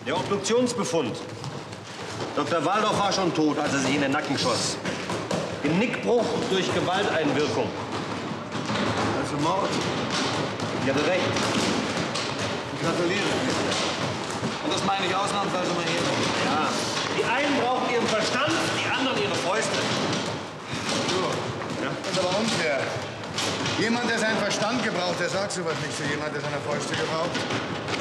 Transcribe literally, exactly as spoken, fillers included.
Der Obduktionsbefund. Doktor Waldorf war schon tot, als er sich in den Nacken schoss. Genickbruch durch Gewalteinwirkung. Also Mord. Ich hatte recht. Ich gratuliere. Und das meine ich ausnahmsweise mal hier. Ja. Die einen brauchen ihren Verstand, die anderen ihre Fäuste. So. Ja. Das ist aber unfair. Jemand, der seinen Verstand gebraucht, der sagt sowas nicht zu jemand, der seine Fäuste gebraucht.